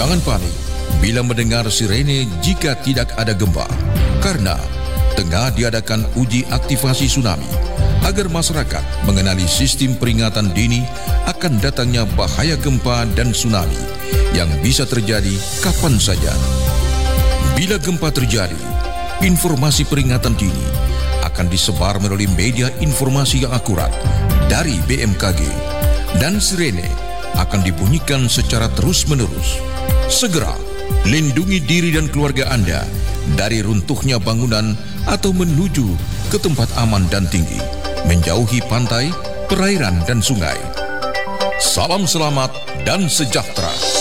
Jangan panik bila mendengar sirene jika tidak ada gempa, karena tengah diadakan uji aktivasi tsunami agar masyarakat mengenali sistem peringatan dini akan datangnya bahaya gempa dan tsunami yang bisa terjadi kapan saja. Bila gempa terjadi, informasi peringatan dini akan disebar melalui media informasi yang akurat dari BMKG dan sirene akan dibunyikan secara terus-menerus. Segera lindungi diri dan keluarga Anda dari runtuhnya bangunan atau menuju ke tempat aman dan tinggi, menjauhi pantai, perairan dan sungai. Salam selamat dan sejahtera.